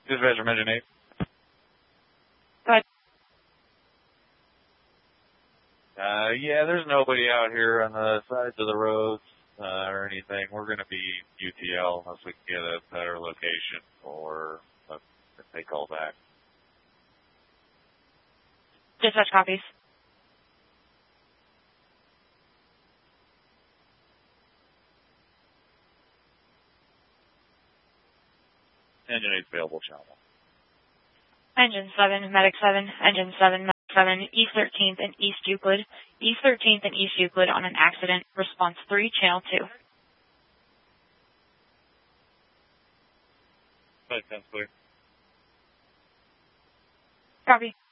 Dispatcher, Engine 8. Go ahead. Yeah, there's nobody out here on the sides of the roads or anything. We're going to be UTL unless we can get a better location or if they call back. Dispatch copies. Engine 8 available, channel 1. Engine 7, Medic 7, Engine 7, Medic 7, East 13th and East Euclid. East 13th and East Euclid on an accident. Response 3, channel 2. 5 10 clear. Copy.